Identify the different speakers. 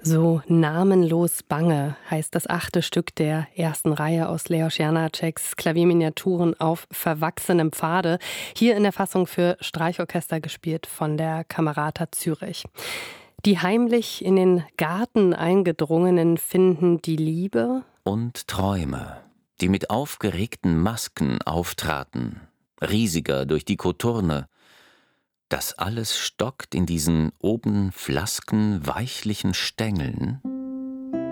Speaker 1: So namenlos bange heißt das 8. Stück der ersten Reihe aus Leos Janáčeks Klavierminiaturen auf verwachsenem Pfade. Hier in der Fassung für Streichorchester gespielt von der Camerata Zürich. Die heimlich in den Garten eingedrungenen finden die Liebe
Speaker 2: und Träume, die mit aufgeregten Masken auftraten, riesiger durch die Koturne. Das alles stockt in diesen oben flasken, weichlichen Stängeln,